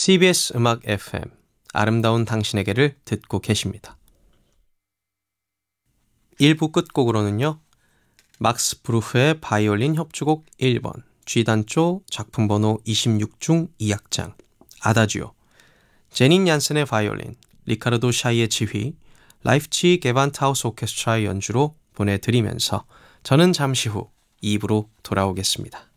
CBS 음악 FM 아름다운 당신에게를 듣고 계십니다. 1부 끝곡으로는요. 막스 브루흐의 바이올린 협주곡 1번 G단조 작품 번호 26 중 2악장 아다지오, 제닌 얀센의 바이올린, 리카르도 샤이의 지휘, 라이프치히 게반트하우스 오케스트라의 연주로 보내드리면서 저는 잠시 후 2부로 돌아오겠습니다.